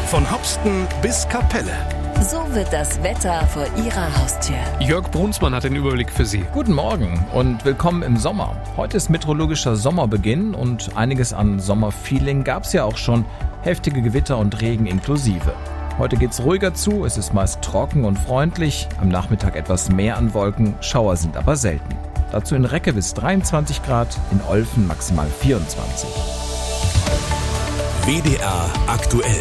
Von Hopsten bis Kapelle. So wird das Wetter vor Ihrer Haustür. Jörg Brunsmann hat den Überblick für Sie. Guten Morgen und willkommen im Sommer. Heute ist meteorologischer Sommerbeginn und einiges an Sommerfeeling gab es ja auch schon. Heftige Gewitter und Regen inklusive. Heute geht's ruhiger zu, es ist meist trocken und freundlich. Am Nachmittag etwas mehr an Wolken, Schauer sind aber selten. Dazu in Reckewitz 23 Grad, in Olfen maximal 24. WDR aktuell.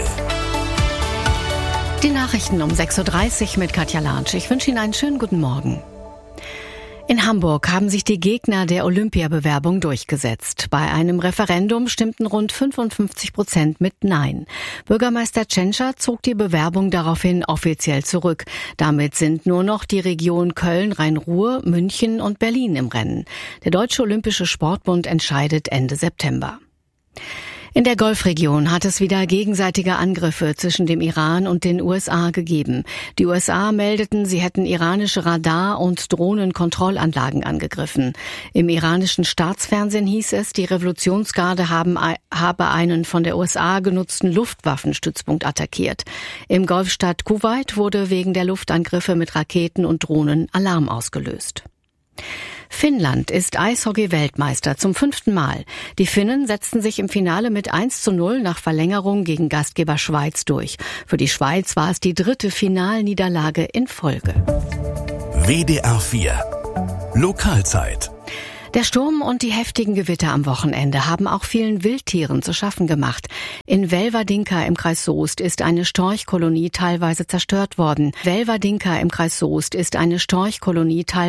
Die Nachrichten um 6.30 Uhr mit Katja Larnsch. Ich wünsche Ihnen einen schönen guten Morgen. In Hamburg haben sich die Gegner der Olympiabewerbung durchgesetzt. Bei einem Referendum stimmten rund 55% mit Nein. Bürgermeister Tschentscher zog die Bewerbung daraufhin offiziell zurück. Damit sind nur noch die Region Köln, Rhein-Ruhr, München und Berlin im Rennen. Der Deutsche Olympische Sportbund entscheidet Ende September. In der Golfregion hat es wieder gegenseitige Angriffe zwischen dem Iran und den USA gegeben. Die USA meldeten, sie hätten iranische Radar- und Drohnenkontrollanlagen angegriffen. Im iranischen Staatsfernsehen hieß es, die Revolutionsgarde habe einen von der USA genutzten Luftwaffenstützpunkt attackiert. Im Golfstaat Kuwait wurde wegen der Luftangriffe mit Raketen und Drohnen Alarm ausgelöst. Finnland ist Eishockey-Weltmeister zum 5. Mal. Die Finnen setzten sich im Finale mit 1:0 nach Verlängerung gegen Gastgeber Schweiz durch. Für die Schweiz war es die 3. Finalniederlage in Folge. WDR 4 Lokalzeit. Der Sturm und die heftigen Gewitter am Wochenende haben auch vielen Wildtieren zu schaffen gemacht. In Welverdinka im Kreis Soest ist eine Storchkolonie teilweise zerstört worden.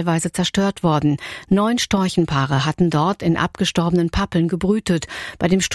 9 Storchenpaare hatten dort in abgestorbenen Pappeln gebrütet. Bei dem Sturm